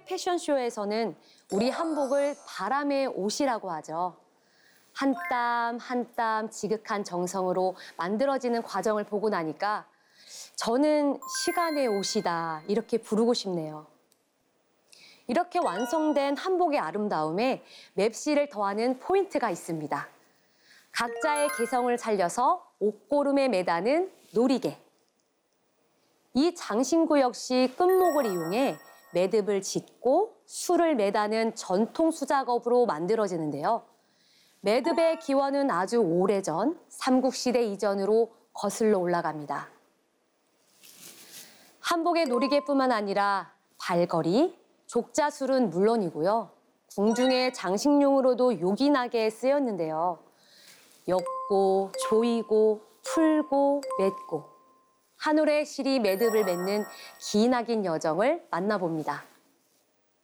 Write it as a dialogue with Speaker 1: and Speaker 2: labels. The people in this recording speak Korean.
Speaker 1: 패션쇼에서는 우리 한복을 바람의 옷이라고 하죠. 한 땀 한 땀 지극한 정성으로 만들어지는 과정을 보고 나니까 저는 시간의 옷이다 이렇게 부르고 싶네요. 이렇게 완성된 한복의 아름다움에 맵시를 더하는 포인트가 있습니다. 각자의 개성을 살려서 옷고름에 매다는 놀이개. 이 장신구 역시 끝목을 이용해 매듭을 짓고 술을 매다는 전통 수작업으로 만들어지는데요. 매듭의 기원은 아주 오래전 삼국시대 이전으로 거슬러 올라갑니다. 한복의 놀이개뿐만 아니라 발걸이, 족자술은 물론이고요. 궁중의 장식용으로도 요긴하게 쓰였는데요. 엮고, 조이고, 풀고, 맺고. 한 올의 실이 매듭을 맺는 기나긴 여정을 만나봅니다.